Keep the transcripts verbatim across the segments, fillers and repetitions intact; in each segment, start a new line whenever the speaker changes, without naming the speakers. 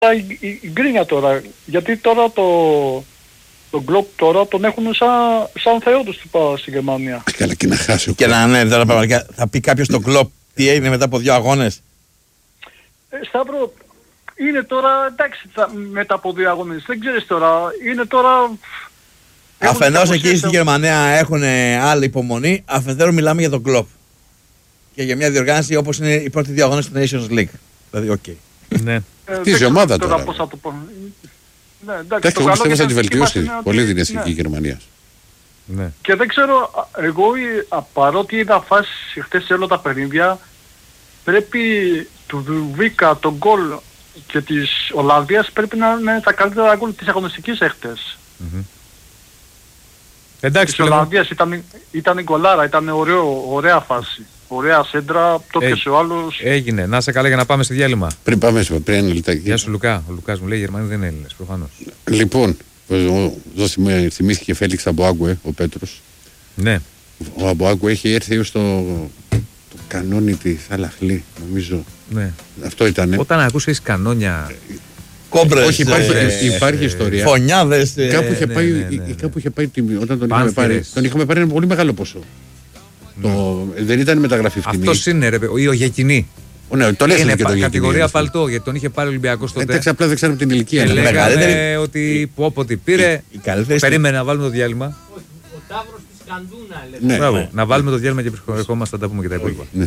η, η, η γκρίνια τώρα. Γιατί τώρα το, το Glock τώρα τον έχουν σαν, σαν θεό τους στη Γερμανία.
Καλά και να χάσει ο
Και να ναι, τώρα πραγματικά θα πει κάποιος το Glock τι έγινε μετά από δύο αγώνες.
Ε, Σταύρο, είναι τώρα, εντάξει, θα, μετά από δύο αγώνες, δεν ξέρεις τώρα, είναι τώρα...
Αφενός εκεί στη Γερμανία έχουν άλλη υπομονή, αφετέρου μιλάμε για τον Klopp. Και για μια διοργάνωση όπως είναι οι πρώτοι δύο αγώνες του Nations League. Δηλαδή, οκ. Okay.
Ναι.
Χτίζει ομάδα τώρα.
Πώς θα το πω. Ναι,
εντάξει, εγώ πιστεύω θα τη βελτιώσει πολύ την εθνική ναι. Γερμανία.
Ναι.
Και δεν ξέρω, εγώ παρότι είδα φάσεις χτες σε όλα τα παιχνίδια, πρέπει του Δουβίκα, τον γκολ και της Ολλανδίας πρέπει να είναι τα καλύτερα γκολ της αγωνιστικής έχτες.
Mm-hmm. Εντάξει,
της Ολλανδίας ήταν, ήταν γκολάρα, ήταν ωραίο, ωραία φάση. Ωραία σέντρα, το πιάσε ο άλλος.
Έγινε. Να σε καλά για να πάμε στη διάλειμμα.
Πριν πάμε, πριν ένα λεπτάκι.
Γεια σου Λουκά. Ο Λουκάς μου λέει οι Γερμανοί δεν είναι Έλληνες, προφανώς.
Λοιπόν, εδώ θυμήθηκε Φέλιξ Αμποάγκουε, ο Πέτρος.
Ναι.
Ο Αμποάγκουε έχει έρθει ως το, το κανόνι της Αλαχλή, νομίζω.
Ναι.
Αυτό ήτανε.
Όταν ακούσεις κανόνια...
Κόμπρες,
όχι, υπάρχει,
ε,
υπάρχει ιστορία.
Φωνιάδες. Ε,
κάπου είχε
ναι,
πάει,
ναι, ναι, ναι.
κάπου είχε πάει όταν τον είχαμε πάρει. Τον είχαμε πάρει ένα πολύ μεγάλο ποσό. Ναι. Το, δεν ήταν μεταγραφή φτηνή.
Αυτός είναι ρε, ή ο Γιακινή.
Ναι, το λες
είναι
και το
κατηγορία παλτό, γιατί τον είχε πάρει ο Ολυμπιακός τότε.
Εντάξει, απλά δεν ξέρουμε την ηλικία.
Και λέγαμε ότι που όποτε πήρε, περίμενε να βάλουμε το διάλειμμα.
Ο Ταύρος της Κανδούνα,
ναι.
Μπράβο, να βάλουμε το διάλειμμα και ερχόμαστε να τα πούμε και τα υπόλοιπα.
Ναι.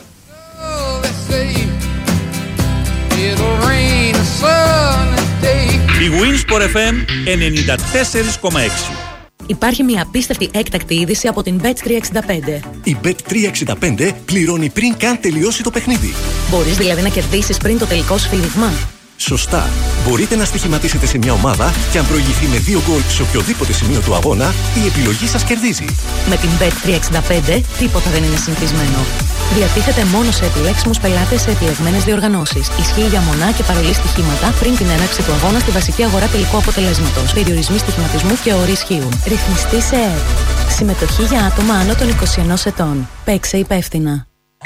Η Winsport εφ εμ ενενήντα τέσσερα κόμμα έξι.
Υπάρχει μια απίστευτη έκτακτη είδηση από την μπετ τριακόσια εξήντα πέντε.
Η μπετ τριακόσια εξήντα πέντε πληρώνει πριν καν τελειώσει το παιχνίδι.
Μπορείς δηλαδή να κερδίσεις πριν το τελικό σφύριγμα.
Σωστά. Μπορείτε να στοιχηματίσετε σε μια ομάδα και αν προηγηθεί με δύο γκολ σε οποιοδήποτε σημείο του αγώνα, η επιλογή σας κερδίζει.
Με την μπετ τριακόσια εξήντα πέντε τίποτα δεν είναι συνηθισμένο. Διατίθεται μόνο σε επιλέξιμους πελάτες σε επιλεγμένες διοργανώσεις. Ισχύει για μονά και παρολί στοιχήματα πριν την έναρξη του αγώνα στη βασική αγορά τελικού αποτελέσματος. Περιορισμοί στοιχηματισμού και όροι ισχύουν. Ρυθμιστή σε ΕΕΠ. Συμμετοχή για άτομα άνω των είκοσι ενός ετών. Παίξε υπεύθυνα.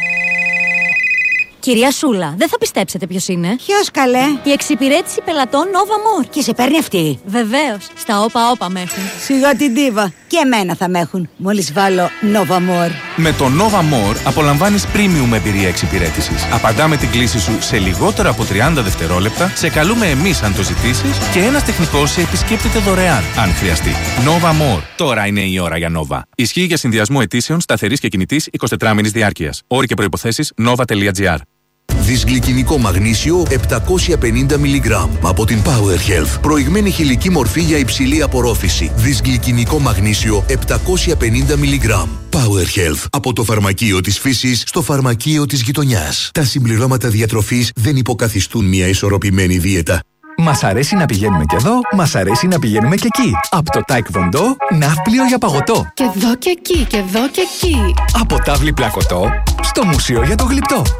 Κυρία Σούλα, δεν θα πιστέψετε ποιος είναι.
Ποιος καλέ?
Η εξυπηρέτηση πελατών Nova More.
Και σε παίρνει αυτή?
Βεβαίως. Στα όπα όπα με έχουν.
Σιγά την ντίβα. Και εμένα θα με έχουν. Μόλις βάλω Nova More.
Με το Nova More απολαμβάνεις premium εμπειρία εξυπηρέτησης. Απαντάμε την κλήση σου σε λιγότερο από τριάντα δευτερόλεπτα, σε καλούμε εμείς αν το ζητήσεις και ένας τεχνικός σε επισκέπτεται δωρεάν αν χρειαστεί. Nova More. Τώρα είναι η ώρα για Nova. Ισχύει για συνδυασμό αιτήσεων σταθερής και κινητής εικοσιτετράμηνης διάρκειας. Όροι και προϋποθέσεις nova τελεία gr.
Δυσγλυκινικό μαγνήσιο επτακόσια πενήντα μιλιγκράμμ από την Power Health. Προηγμένη χηλική μορφή για υψηλή απορρόφηση. Δυσγλυκινικό μαγνήσιο επτακόσια πενήντα μιλιγκράμμ. Power Health. Από το φαρμακείο της φύσης στο φαρμακείο της γειτονιάς. Τα συμπληρώματα διατροφής δεν υποκαθιστούν μια ισορροπημένη δίαιτα.
Μας αρέσει να πηγαίνουμε και εδώ, μας αρέσει να πηγαίνουμε και εκεί. Από το Taekwondo, ναύπλιο για παγωτό.
Και εδώ και εκεί, και εδώ και εκεί.
Από τάβλη πλακωτό, στο μουσείο για το γλυπτό.